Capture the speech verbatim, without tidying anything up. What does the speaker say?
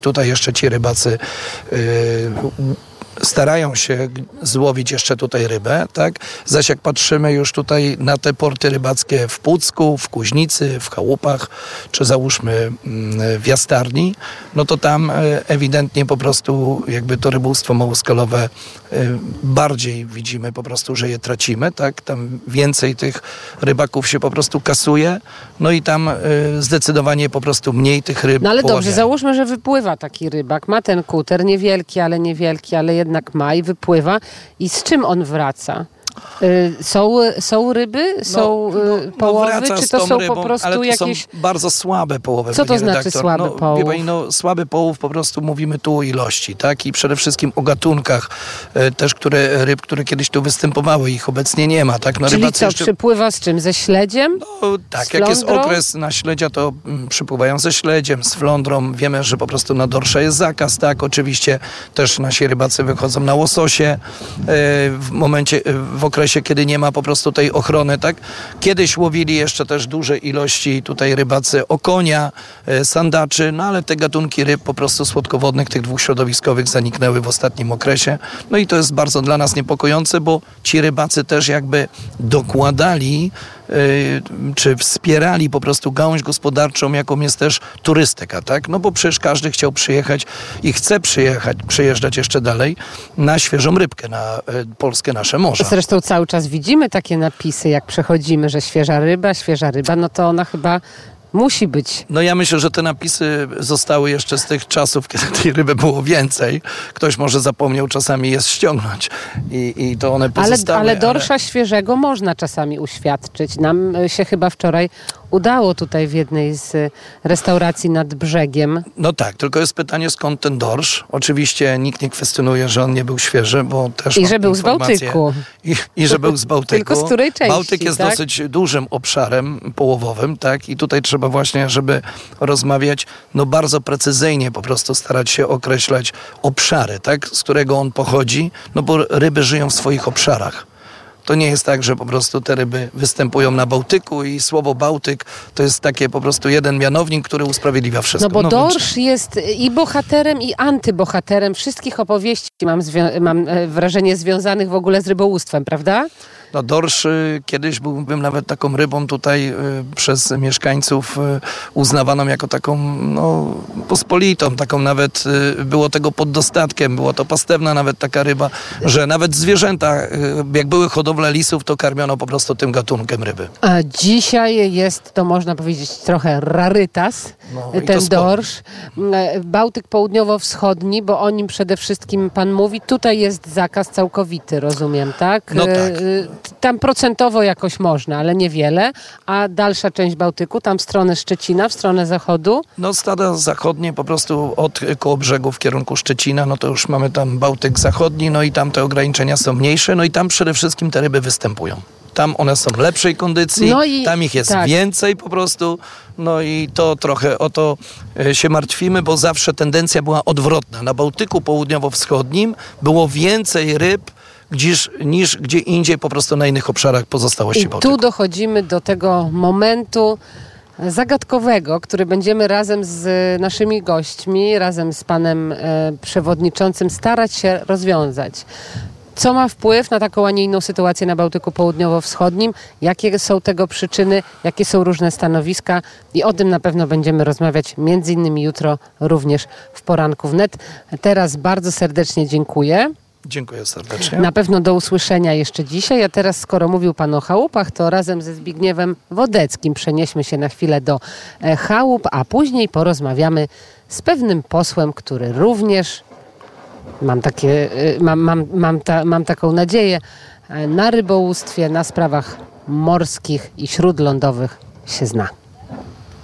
Tutaj jeszcze ci rybacy yy, starają się złowić jeszcze tutaj rybę, tak? Zaś jak patrzymy już tutaj na te porty rybackie w Pucku, w Kuźnicy, w Chałupach, czy załóżmy w Jastarni, no to tam ewidentnie po prostu jakby to rybólstwo małoskalowe bardziej widzimy po prostu, że je tracimy, tak? Tam więcej tych rybaków się po prostu kasuje, no i tam zdecydowanie po prostu mniej tych ryb No ale poławia. dobrze, załóżmy, że wypływa taki rybak, ma ten kuter, niewielki, ale niewielki, ale jednak ma i wypływa. I z czym on wraca? Y, są, są ryby? Są no, y, połowy? No czy to są rybą, po prostu ale to jakieś... są bardzo słabe połowy. Co to znaczy redaktor. słaby no, połów? Wie pani, no, słaby połów po prostu mówimy tu o ilości, tak? I przede wszystkim o gatunkach e, też, które ryb, które kiedyś tu występowały, ich obecnie nie ma, tak? No, Czyli co, jeszcze... przypływa z czym? Ze śledziem? No, tak, jak jest okres na śledzia, to mm, przypływają ze śledziem, z flądrą. Wiemy, że po prostu na dorsza jest zakaz, tak? Oczywiście też nasi rybacy wychodzą na łososie e, w momencie, w okresie, kiedy nie ma po prostu tej ochrony, tak? Kiedyś łowili jeszcze też duże ilości tutaj rybacy okonia, e, sandaczy, no ale te gatunki ryb po prostu słodkowodnych, tych dwóch środowiskowych zaniknęły w ostatnim okresie. No i to jest bardzo dla nas niepokojące, bo ci rybacy też jakby dokładali czy wspierali po prostu gałąź gospodarczą, jaką jest też turystyka, tak? No bo przecież każdy chciał przyjechać i chce przyjechać, przyjeżdżać jeszcze dalej na świeżą rybkę, na polskie nasze morza. Zresztą cały czas widzimy takie napisy, jak przechodzimy, że świeża ryba, świeża ryba, no to ona chyba musi być. No ja myślę, że te napisy zostały jeszcze z tych czasów, kiedy tej ryby było więcej. Ktoś może zapomniał czasami je ściągnąć i, i to one pozostały. Ale, ale dorsza ale... świeżego można czasami uświadczyć. Nam się chyba wczoraj udało tutaj w jednej z restauracji nad brzegiem. No tak, tylko jest pytanie, skąd ten dorsz. Oczywiście nikt nie kwestionuje, że on nie był świeży, bo też I że był z Bałtyku. I, I że był z Bałtyku. Tylko z której części, Bałtyk jest tak? dosyć dużym obszarem połowowym, tak? I tutaj trzeba właśnie, żeby rozmawiać, no bardzo precyzyjnie po prostu starać się określać obszary, tak? Z którego on pochodzi, no bo ryby żyją w swoich obszarach. To nie jest tak, że po prostu te ryby występują na Bałtyku i słowo Bałtyk to jest takie po prostu jeden mianownik, który usprawiedliwia wszystko. No bo no dorsz jest i bohaterem, i antybohaterem wszystkich opowieści, mam, zwią- mam wrażenie, związanych w ogóle z rybołówstwem, prawda? No dorsz y, kiedyś byłbym nawet taką rybą tutaj y, przez mieszkańców y, uznawaną jako taką no, pospolitą, taką nawet y, było tego pod dostatkiem, było to pastewna nawet taka ryba, że nawet zwierzęta, y, jak były hodowle lisów, to karmiono po prostu tym gatunkiem ryby. A dzisiaj jest to, można powiedzieć, trochę rarytas, no, ten dorsz. Bałtyk południowo-wschodni, bo o nim przede wszystkim pan mówi, tutaj jest zakaz całkowity, rozumiem, tak? No tak. Tam procentowo jakoś można, ale niewiele. A dalsza część Bałtyku, tam w stronę Szczecina, w stronę zachodu? No stada zachodnie po prostu od Kołobrzegu w kierunku Szczecina, no to już mamy tam Bałtyk zachodni, no i tam te ograniczenia są mniejsze, no i tam przede wszystkim te ryby występują. Tam one są w lepszej kondycji, no i, tam ich jest tak. więcej po prostu, no i to trochę o to się martwimy, bo zawsze tendencja była odwrotna. Na Bałtyku południowo-wschodnim było więcej ryb, Gdzież, niż gdzie indziej po prostu na innych obszarach pozostałości Bałtyku. I tu dochodzimy do tego momentu zagadkowego, który będziemy razem z naszymi gośćmi, razem z panem e, przewodniczącym starać się rozwiązać. Co ma wpływ na taką, a nie inną sytuację na Bałtyku Południowo-Wschodnim? Jakie są tego przyczyny? Jakie są różne stanowiska? I o tym na pewno będziemy rozmawiać między innymi jutro również w Poranku Wnet. Teraz bardzo serdecznie dziękuję. Dziękuję serdecznie. Na pewno do usłyszenia jeszcze dzisiaj, a teraz skoro mówił pan o chałupach, to razem ze Zbigniewem Wodeckim przenieśmy się na chwilę do chałup, a później porozmawiamy z pewnym posłem, który również, mam, takie, mam, mam, mam, ta, mam taką nadzieję, na rybołówstwie, na sprawach morskich i śródlądowych się zna.